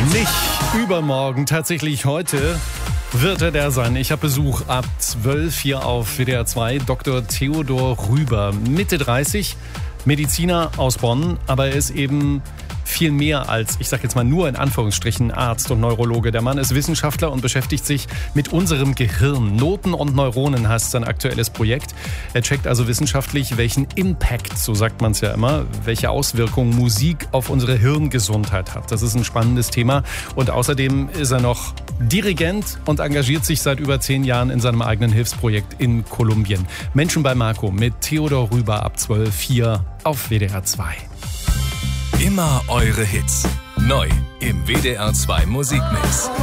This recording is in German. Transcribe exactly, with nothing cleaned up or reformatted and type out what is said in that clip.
Nicht übermorgen, tatsächlich heute wird er der sein. Ich habe Besuch ab zwölf hier auf W D R zwei. Doktor Theodor Rüber, Mitte dreißig, Mediziner aus Bonn, aber er ist eben viel mehr als, ich sage jetzt mal nur in Anführungsstrichen, Arzt und Neurologe. Der Mann ist Wissenschaftler und beschäftigt sich mit unserem Gehirn. Noten und Neuronen heißt sein aktuelles Projekt. Er checkt also wissenschaftlich, welchen Impact, so sagt man es ja immer, welche Auswirkungen Musik auf unsere Hirngesundheit hat. Das ist ein spannendes Thema. Und außerdem ist er noch Dirigent und engagiert sich seit über zehn Jahren in seinem eigenen Hilfsprojekt in Kolumbien. Menschen bei Marco mit Theodor Rüber ab zwölf hier auf W D R zwei. Immer eure Hits. Neu im W D R zwei Musikmix.